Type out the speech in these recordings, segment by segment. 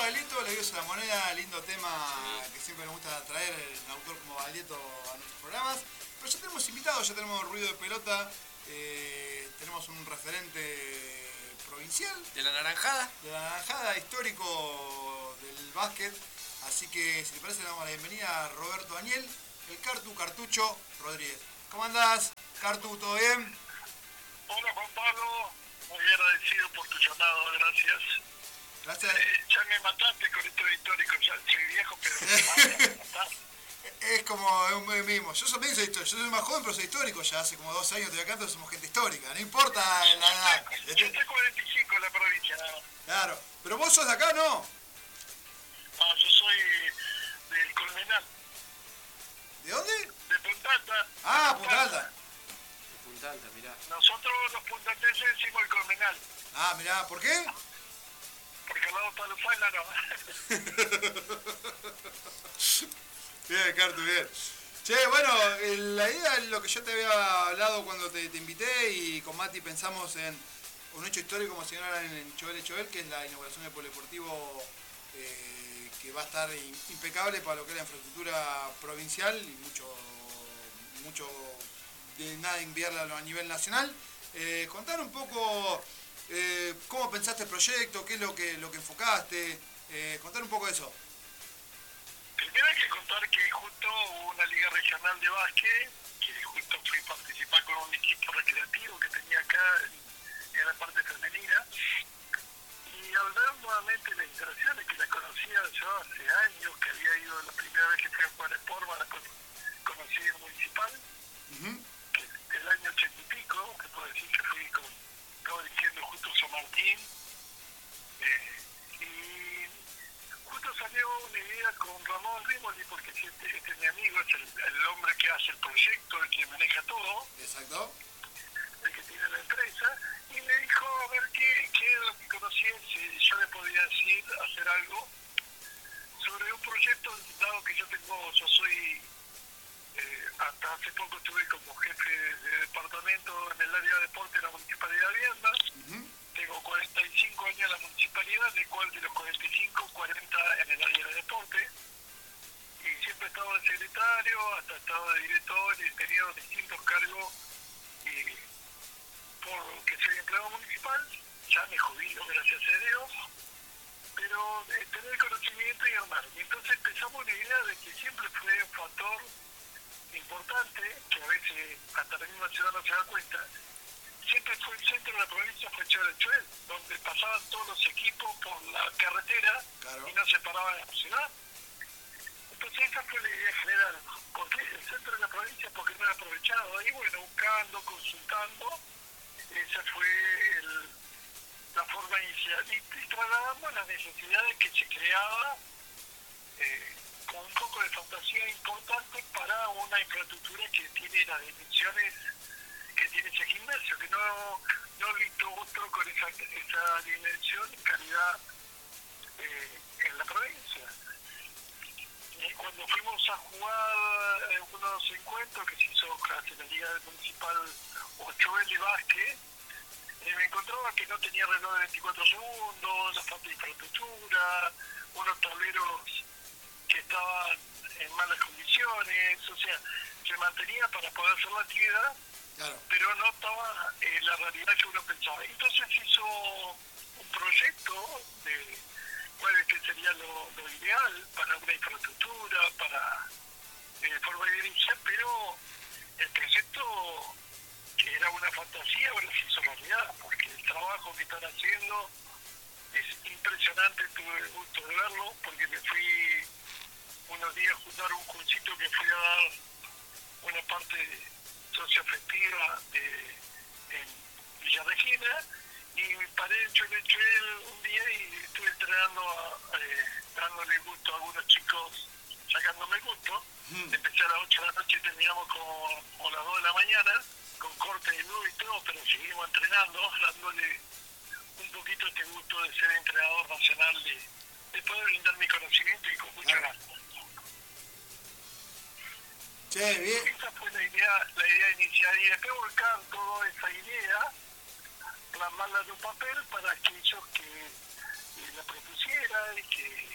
Baglietto, Le Dios a la Moneda, lindo tema que siempre nos gusta traer el autor como Baglietto a nuestros programas. Pero ya tenemos invitados, ya tenemos ruido de pelota, tenemos un referente provincial. ¿De la Naranjada? De la Naranjada, histórico del básquet. Así que, si te parece, le damos la bienvenida a Roberto Daniel, el Cartucho Rodríguez. ¿Cómo andás, Cartu? ¿Todo bien? Hola, Juan Pablo. Muy agradecido por tu llamado, gracias. Gracias. Ya me mataste con esto histórico, ya soy viejo, pero me mataste. Es como un mismo. Yo también soy histórico. Yo soy más joven, pero soy histórico. Ya hace como 2 años estoy acá, entonces somos gente histórica. No importa la edad. Yo estoy 45 en la provincia, nada más. Claro. Pero vos sos de acá, ¿no? No, yo soy del Colmenal. ¿De dónde? De Punta Alta. Ah, Punta Alta. De Punta Alta, mirá. Nosotros los puntanteses decimos el Colmenal. Ah, mirá, ¿por qué? Porque al lado está Lufaina, no. Bien, Cartu, bien. Che, bueno, la idea es lo que yo te había hablado cuando te invité y con Mati pensamos en un hecho histórico como se llama en Choel, que es la inauguración del polideportivo que va a estar impecable para lo que es la infraestructura provincial y mucho de nada enviarla a nivel nacional. Contar un poco cómo pensaste el proyecto, qué es lo que enfocaste, contar un poco de eso. Primero hay que contar que justo hubo una liga regional de básquet, que justo fui a participar con un equipo recreativo que tenía acá en la parte femenina. Y al ver nuevamente las instalaciones, que la conocía yo hace años, que había ido la primera vez que fui a jugar Sportman, la conocí en Municipal, que el año 80 y pico, que puedo decir que fui, como estaba diciendo, justo San Martín. Y justo salió una idea con Ramón Rimoli, porque este es mi amigo, es el hombre que hace el proyecto, el que maneja todo. Exacto. El que tiene la empresa, y me dijo a ver qué es lo que conocía, si yo le podía decir, hacer algo sobre un proyecto, dado que yo soy, hasta hace poco estuve como jefe de departamento en el área de deporte de la Municipalidad de Viedma. Tengo 45 años en la municipalidad, de cual de los 45, 40 en el área de deporte, y siempre he estado de secretario, hasta he estado de director, y he tenido distintos cargos, y porque soy empleado municipal, ya me jubilo, gracias a Dios, pero tener conocimiento y armar. Y entonces empezamos una idea de que siempre fue un factor importante, que a veces hasta la misma ciudad no se da cuenta. Siempre fue el centro de la provincia, fue Choel, donde pasaban todos los equipos por la carretera. Claro. Y no se paraban en la ciudad. Entonces esa fue la idea general. ¿Por qué el centro de la provincia? Porque no era aprovechado. Ahí, bueno, buscando, consultando, esa fue la forma inicial. Y trasladamos las necesidades que se creaba con un poco de fantasía importante para una infraestructura que tiene las dimensiones que tiene ese gimnasio, que no he visto otro con esa dimensión y calidad en la provincia. Y cuando fuimos a jugar unos encuentros que se hizo en la Liga Municipal Ochoel de Básquet, me encontraba que no tenía reloj de 24 segundos, la falta de infraestructura, unos tableros que estaban en malas condiciones, o sea, se mantenía para poder hacer la actividad. Claro. Pero no estaba la realidad que uno pensaba. Entonces hizo un proyecto de cuál es que sería lo ideal para una infraestructura, para forma de dirigir, pero el proyecto, que era una fantasía, ahora se hizo realidad, porque el trabajo que están haciendo es impresionante. Tuve el gusto de verlo, porque me fui unos días a juntar un cursito que fui a dar una parte socioafectiva en Villa Regina, y me paré en Choel un día y estuve entrenando, dándole gusto a algunos chicos, sacándome gusto. Empecé a las 8 de la noche y terminamos como a las 2 de la mañana, con corte de luz y todo, pero seguimos entrenando, dándole un poquito este gusto de ser entrenador nacional, de poder brindar mi conocimiento y con mucha ganas. Sí, bien. Esa fue la idea inicial, y después volcar toda esa idea, plasmarla en un papel para aquellos que la propusieran y que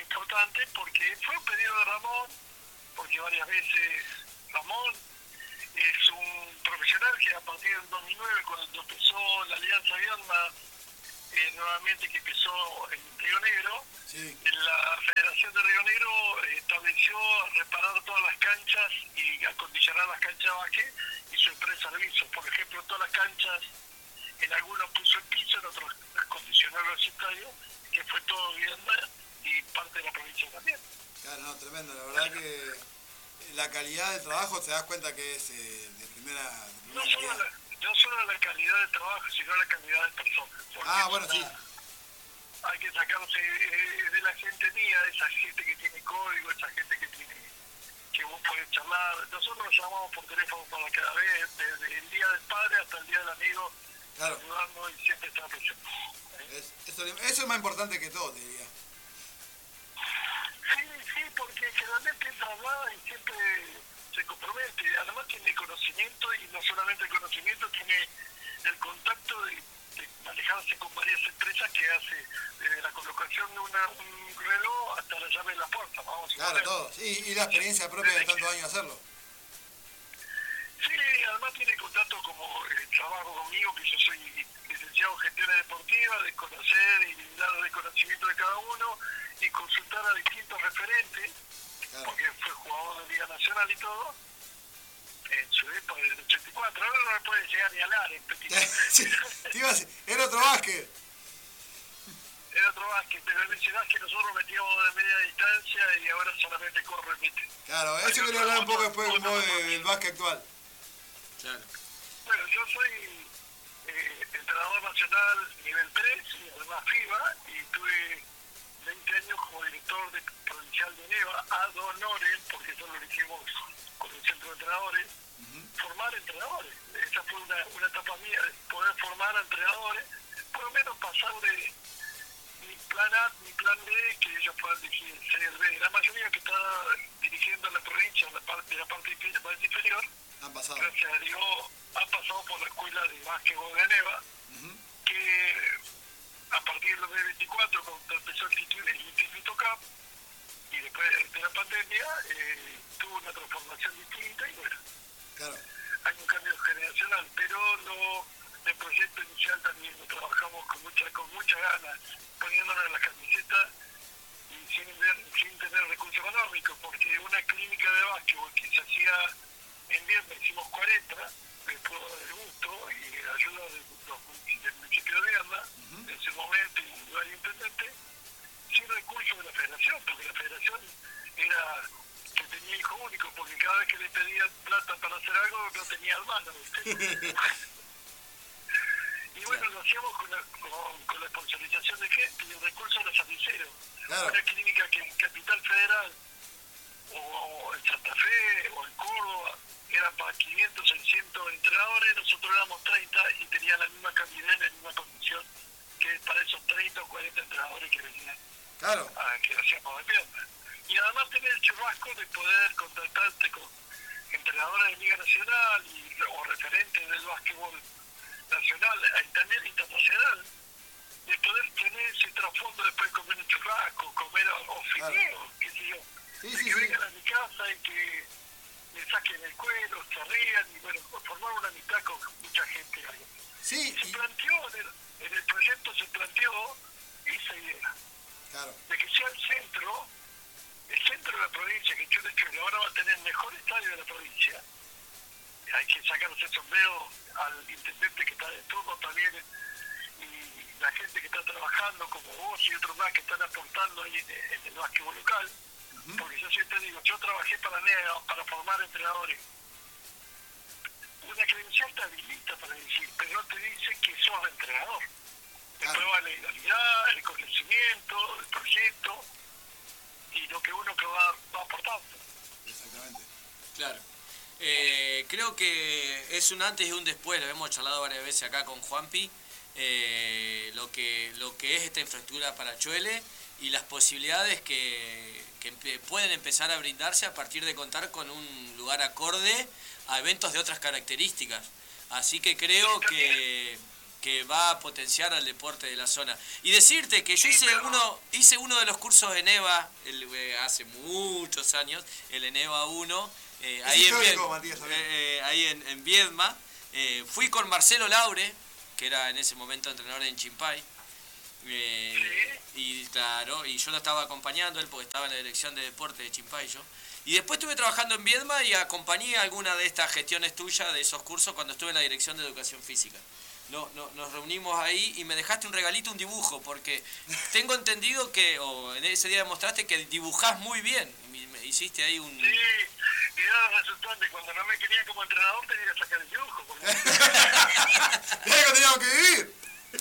importante porque fue un pedido de Ramón, porque varias veces Ramón es un profesional que a partir del 2009, cuando empezó la Alianza Viedma, nuevamente que empezó en Río Negro, Sí. la Federación de Río Negro estableció reparar todas las canchas y acondicionar las canchas de básquet y su empresa lo hizo. Por ejemplo, todas las canchas, en algunos puso el piso, en otros acondicionó los estadios, que fue todo Viedma y parte de la provincia también. Claro, no, tremendo. La verdad que la calidad del trabajo te das cuenta que es de primera No calidad. solo la calidad de trabajo, sino la calidad de personas. Ah, bueno, sí. Hay que sacarse de la gente mía, esa gente que tiene código, esa gente que vos podés charlar. Nosotros nos llamamos por teléfono para cada vez, desde el día del padre hasta el día del amigo, Claro. ayudando y siempre está presente. Eso es más importante que todo, te diría. Sí, porque generalmente traslada y siempre se compromete. Además tiene conocimiento y no solamente el conocimiento, tiene el contacto de manejarse con varias empresas que hace desde la colocación de un reloj hasta la llave de la puerta. Vamos a Claro, poner. todo. Sí, y la experiencia propia de tantos años hacerlo. Sí, además tiene contacto como trabajo conmigo, que yo soy licenciado en gestiones deportivas, de conocer y dar el conocimiento de cada uno y consultar a distintos referentes, Claro. porque fue jugador de Liga Nacional y todo, en su época del 84. Ahora no me puede llegar ni a hablar en Petit. Sí, te iba a decir, era otro básquet. Era otro básquet, pero mencionás que nosotros metíamos de media distancia y ahora solamente corre, ¿viste? Claro, eso quería hablar un poco después con vos del básquet actual. Claro. Bueno, yo soy entrenador nacional nivel 3 y además FIBA, y tuve 20 años como director provincial de NEVA, ad honorem, porque eso lo elegimos con el centro de entrenadores, formar entrenadores. Esa fue una etapa mía, de poder formar a entrenadores, por lo menos pasar de mi plan A, mi plan B, que ellos puedan dirigir C, B. La mayoría que está dirigiendo la provincia, la parte inferior, Han pasado. gracias a Dios, han pasado por la escuela de básquetbol de Neva, que a partir del 2024, cuando empezó el Instituto CAP, y después de la pandemia, tuvo una transformación distinta, y bueno, Claro. hay un cambio generacional, pero el proyecto inicial también lo trabajamos con mucha ganas, poniéndonos en la camiseta y sin tener recursos económicos, porque una clínica de básquetbol que se hacía en Viedma, hicimos 40, me pudo dar el gusto y ayuda del municipio de Viedma, en ese momento, y varios intendentes, sin recursos de la federación, porque la federación era que tenía hijo único, porque cada vez que le pedían plata para hacer algo no tenía hermano, ¿viste? Y bueno, lo hacíamos con la sponsorización de gente y el recurso era San. Claro. Una clínica que en Capital Federal o en Santa Fe o en Córdoba eran para 500, 600 entrenadores, nosotros éramos 30 y tenían la misma calidad y la misma condición que para esos 30 o 40 entrenadores que venían, Claro. que hacíamos de pierna. Y además tener el churrasco de poder contactarte con entrenadores de Liga Nacional o referentes del básquetbol nacional y también internacional, de poder tener ese trasfondo después de comer un churrasco, comer o fideos, qué sé yo. Sí, De sí, que sí. vengan a mi casa y que me saquen el cuero, se rían y bueno, formar una amistad con mucha gente ahí. Sí, Y se y, planteó, en el proyecto se planteó esa idea, claro. de que sea el centro de la provincia, que Chile ahora va a tener el mejor estadio de la provincia. Hay que sacarse el sombrero al intendente que está de turno también, y la gente que está trabajando como vos y otros más que están aportando ahí en el básquetbol local, porque yo siempre digo, yo trabajé para NEA, para formar entrenadores. Una credencial te habilita para decir, pero no te dice que sos entrenador. Después va la legalidad, el conocimiento, el proyecto y lo que uno que va aportando. Exactamente. Claro. Creo que es un antes y un después, lo hemos charlado varias veces acá con Juanpi, lo que es esta infraestructura para Choele y las posibilidades que pueden empezar a brindarse a partir de contar con un lugar acorde a eventos de otras características. Así que creo que que va a potenciar al deporte de la zona. Y decirte que yo hice uno de los cursos en EVA hace muchos años, el ENEVA 1, ahí, en Viedma. Fui con Marcelo Laure, que era en ese momento entrenador en Chimpay. Y claro, y yo lo estaba acompañando él porque estaba en la dirección de deporte de Chimpay yo. Y después estuve trabajando en Viedma y acompañé alguna de estas gestiones tuyas de esos cursos cuando estuve en la dirección de educación física. Nos reunimos ahí y me dejaste un regalito, un dibujo, porque tengo entendido que, o en ese día demostraste que dibujás muy bien. Me hiciste ahí un... Sí, y era resultante, cuando no me quería como entrenador tenía que sacar el dibujo. ¡Mira que teníamos que vivir!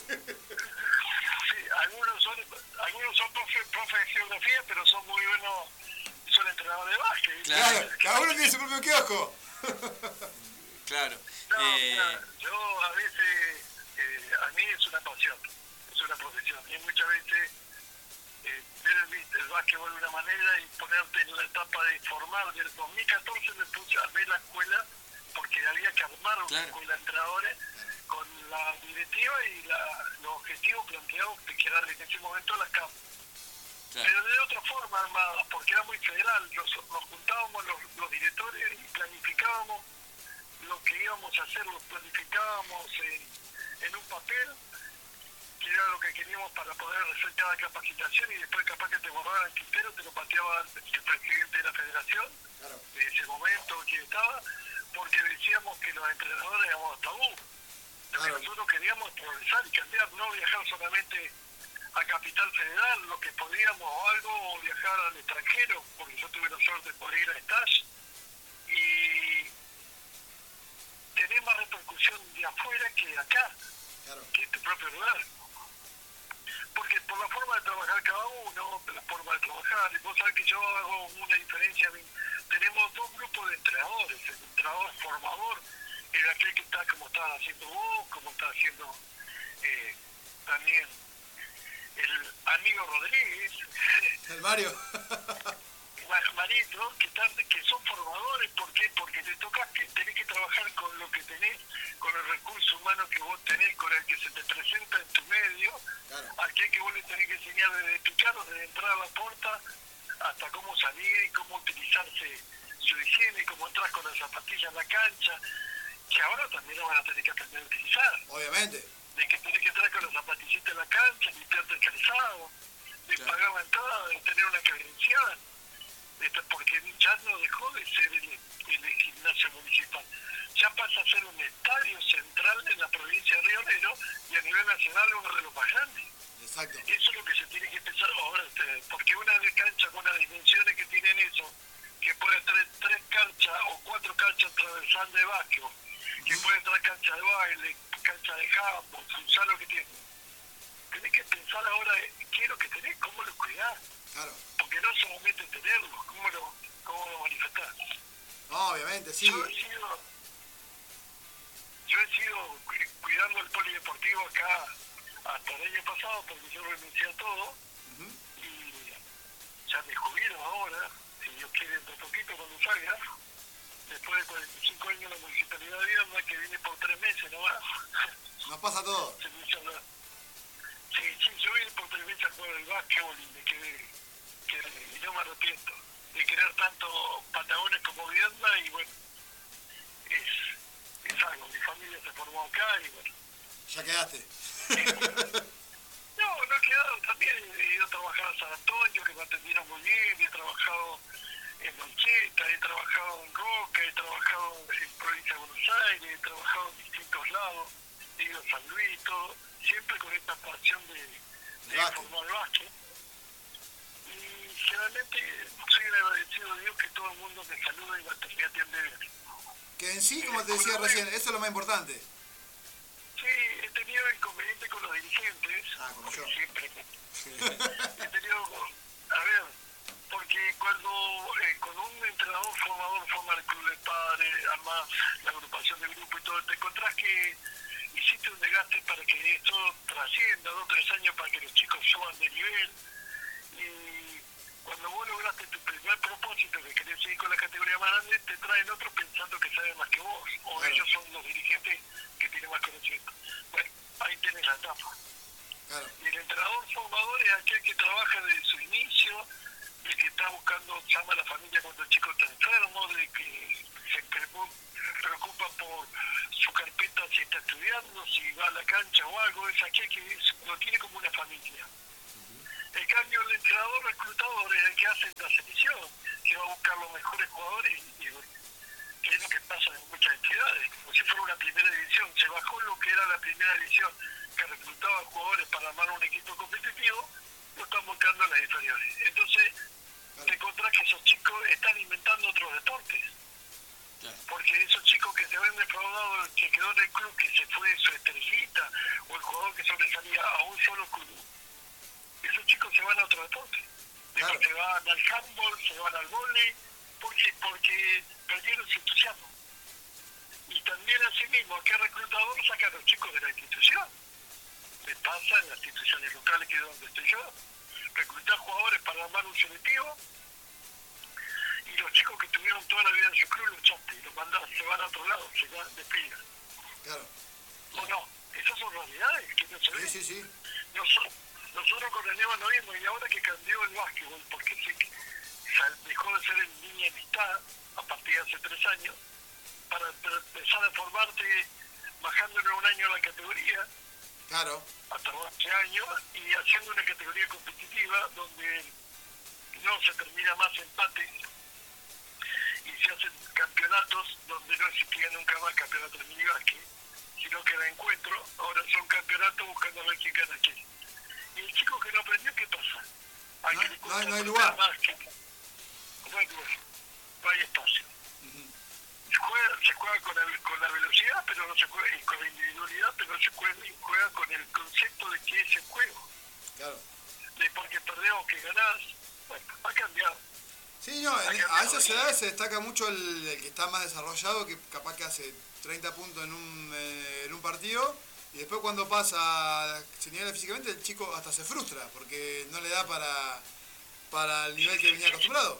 Sí, algunos son profe de geografía, pero son muy buenos, son entrenadores de básquet. Claro, cada uno tiene su propio kiosco. Claro. Yo a veces, a mí es una pasión, es una profesión. Y muchas veces ver el básquetbol de una manera y ponerte en la etapa de formar. En el 2014 me puse a ver la escuela porque había que armar una escuela de entrenadores con la directiva y los objetivos planteados que eran en ese momento la CAP. Claro. Pero de otra forma armada, porque era muy federal. Nos juntábamos los directores y planificábamos lo que íbamos a hacer, lo planificábamos en un papel, que era lo que queríamos para poder hacer cada capacitación, y después capaz que te borraban el criterio, te lo pateaba el presidente de la federación, claro, de ese momento que estaba, porque decíamos que los entrenadores éramos tabú. Lo que nosotros queríamos es progresar y cambiar, no viajar solamente a Capital Federal, lo que podíamos o algo, o viajar al extranjero, porque yo tuve la suerte de poder ir a Stage, y tener más repercusión de afuera que acá, claro, que en tu propio lugar. Porque por la forma de trabajar cada uno, la forma de trabajar, y vos sabés que yo hago una diferencia. Tenemos dos grupos de entrenadores: el entrenador formador, el aquel que está como estás haciendo vos, como está haciendo también el amigo Rodríguez, el Mario. Marito, que son formadores. ¿Por qué? Porque te toca que tenés que trabajar con lo que tenés, con el recurso humano que vos tenés, con el que se te presenta en tu medio, claro, aquel que vos le tenés que enseñar desde picar, desde entrar a la puerta hasta cómo salir, cómo utilizarse su higiene, cómo entrar con las zapatillas en la cancha, que ahora también lo van a tener que aprender a utilizar. Obviamente. De que tenés que entrar con las zapatillitas en la cancha, limpiarte el calzado, de claro, pagar la entrada, de tener una credencial. Porque ya no dejó de ser el gimnasio municipal, ya pasa a ser un estadio central en la provincia de Río Negro y a nivel nacional uno de los más grandes. Exacto. Eso es lo que se tiene que pensar ahora, porque una de cancha con las dimensiones que tienen eso, que puede traer 3 canchas o 4 canchas transversal de básquet, que puede traer cancha de baile, cancha de handball, futsal, lo que tiene. Tenés que pensar ahora qué es lo que tenés, cómo lo cuidás. Claro. Porque no solamente tenerlo, ¿cómo lo manifestás? No, obviamente, sí. Yo he sido cuidando el polideportivo acá hasta el año pasado, porque yo renuncié a todo, y ya me jubilo ahora, si Dios quiere, dentro de poquito cuando salga, después de 45 años en la Municipalidad de Viedma, que vine por 3 meses nomás. Nos pasa todo. Sí, yo vine por 3 meses a jugar el básquetbol y me quedé, y no me arrepiento de querer tanto Patagones como Viedma, y bueno, es algo. Mi familia se formó acá y bueno. ¿Ya quedaste? No he quedado. También he ido a trabajar a San Antonio, que me atendieron muy bien. He trabajado en Mancheta, he trabajado en Roca, he trabajado en provincia de Buenos Aires, he trabajado en distintos lados, he ido a San Luis, todo, siempre con esta pasión de formar básquet. Y generalmente soy agradecido a Dios que todo el mundo me saluda y me atiende bien. Que en sí, como te decía recién, eso es lo más importante. Sí, he tenido inconvenientes con los dirigentes. Como yo. Siempre. He tenido, a ver, porque cuando con un entrenador formador forma el club de padres, armas la agrupación del grupo y todo, te encontrás que hiciste un desgaste para que esto trascienda, 2 o 3 años para que los chicos suban de nivel. Y cuando vos lograste tu primer propósito, que querés seguir con la categoría más grande, te traen otros pensando que saben más que vos, o ellos son los dirigentes que tienen más conocimiento. Bueno, hay es la etapa. Claro. Y el entrenador formador es aquel que trabaja desde su inicio, de que está buscando, llama a la familia cuando el chico está enfermo, de que se preocupa por su carpeta si está estudiando, si va a la cancha o algo, es aquel que lo tiene como una familia. En cambio, el entrenador reclutador es el que hace la selección, que va a buscar los mejores jugadores, y que es lo que pasa en muchas entidades, como si fuera una primera división. Se bajó lo que era la primera división, que reclutaba jugadores para armar un equipo competitivo, lo están buscando en las inferiores. Entonces, te encontrás que esos chicos están inventando otros deportes. Porque esos chicos que se ven defraudados, que quedó en el club, que se fue su estrellita, o el jugador que sobresalía a un solo club, esos chicos se van a otro deporte. Claro. Se van al handball, se van al vóley, porque perdieron su entusiasmo. Y también asimismo, aquel reclutador saca a los chicos de la institución. Me pasa en las instituciones locales, que es donde estoy yo. Reclutar jugadores para armar un selectivo, y los chicos que tuvieron toda la vida en su club los echaste y los mandas, se van a otro lado, se van de pila. Claro. ¿O no? Esas son realidades que no se ven. Sí, sí, sí. Nosotros con el Neva no vimos, y ahora que cambió el básquetbol, porque sí, dejó de ser el niña amistad a partir de hace 3 años, para empezar a formarte bajándole un año a la categoría, claro, hasta 11 años, y haciendo una categoría competitiva donde no se termina más empate y se hacen campeonatos donde no existía nunca más campeonato de minibásquet, sino que era encuentro. Ahora son campeonatos buscando a ver quién gana quién. Y el chico que no aprendió, ¿qué pasa? No hay lugar. No hay lugar, no hay espacio. Se juega con la velocidad, pero no se juega, y con la individualidad, pero no se juega con el concepto de que es el juego. Claro. De porque perdés o que ganás, bueno, ha cambiado. Sí, no, a esas edades se destaca mucho el que está más desarrollado, que capaz que hace 30 puntos en un partido, y después cuando pasa, se niega físicamente, el chico hasta se frustra, porque no le da para el nivel que venía acostumbrado.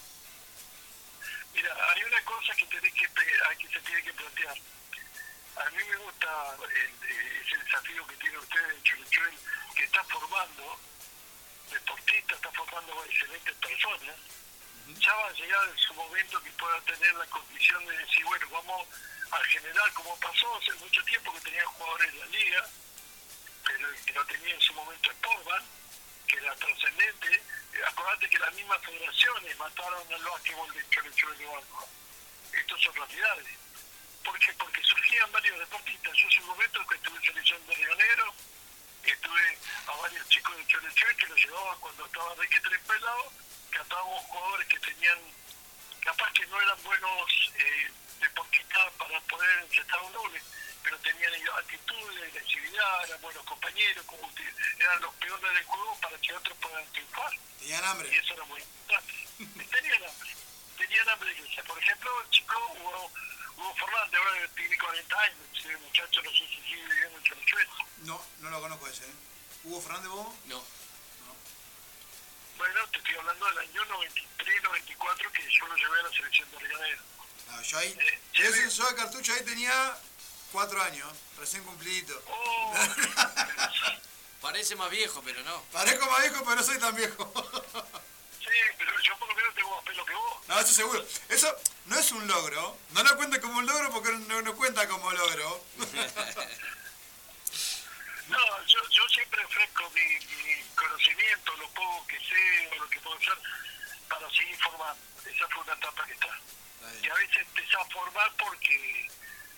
Mira, hay una cosa que se tiene que plantear. A mí me gusta ese desafío que tiene usted en Choluchuel, que está formando deportistas, está formando excelentes personas. Ya va a llegar en su momento que pueda tener la condición de decir, bueno, vamos a generar, como pasó hace mucho tiempo que tenían jugadores en la liga, pero que no tenía en su momento Sportman, que era trascendente. Acordate que las mismas federaciones mataron al básquetbol de Choluchuel de Banco. Estos son realidades. ¿Por qué? Porque surgían varios deportistas. Yo en un momento que estuve en selección de Río Negro, estuve a varios chicos de Choluchuel que los llevaba cuando estaba de que tres pelados, catábamos jugadores que tenían, capaz que no eran buenos deportistas para poder encestar un doble, pero tenían actitud, agresividad, eran buenos compañeros, eran los peones del juego para que otros puedan triunfar. Tenían hambre. Y eso era muy importante. Tenían hambre de iglesia. Por ejemplo, el chico Hugo Fernández, ahora tiene 40 años, ese muchacho no sé si sigue viviendo en Choluchuel. No lo conozco ese, ¿eh? ¿Hugo Fernández vos? No. Bueno, te estoy hablando del año 93, 94, que yo lo llevé a la selección de Río Negro. No, yo ahí, yo de cartucho ahí tenía 4 años, recién cumplidito. Oh, Parece más viejo, pero no. Parezco más viejo, pero no soy tan viejo. sí, pero yo por lo menos tengo más pelo que vos. No, eso seguro. Eso no es un logro. No lo cuenta como un logro porque no cuenta como logro. No, yo siempre ofrezco mi conocimiento, lo poco que sé o lo que puedo hacer para seguir formando. Esa fue una etapa que está. Y a veces empezás a formar porque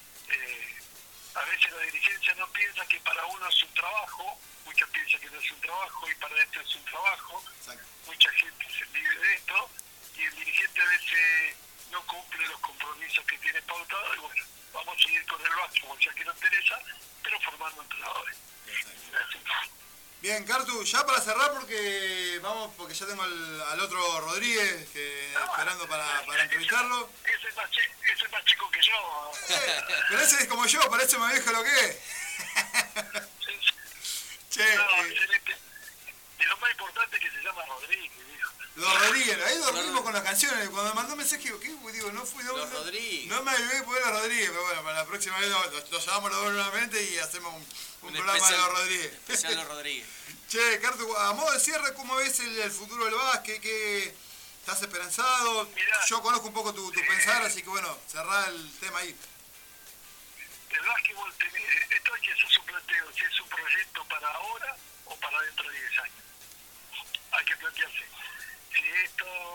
a veces la dirigencia no piensa que para uno es un trabajo, muchos piensan que no es un trabajo y para esto es un trabajo. Exacto. Mucha gente se vive de esto y el dirigente a veces no cumple los compromisos que tiene pautado y bueno, vamos a seguir con el básquetbol ya que no interesa, pero formando entrenadores. Bien, Cartu, ya para cerrar porque ya tengo al otro Rodríguez esperando para entrevistarlo. Ese es más chico que yo. Pero ese es como yo, parece más viejo lo que es. Che, no, excelente. Y lo más importante es que se llama Rodríguez, hijo. Los Rodríguez, ahí dormimos con las canciones. Cuando me mandó mensaje, digo, ¿qué? Digo, no fui, Los Rodríguez. No me avivé por los Rodríguez, pero bueno, para la próxima vez los llamamos los dos nuevamente y hacemos un programa especial, de los Rodríguez. Especial los Rodríguez. Che, Cartu, a modo de cierre, ¿cómo ves el futuro del básquet? ¿Qué estás esperanzado? Mirá, yo conozco un poco tu pensar, así que bueno, cerrá el tema ahí. el básquetbol, esto hay que hacer su planteo, si es un proyecto para ahora o para dentro de 10 años. Hay que plantearse si esto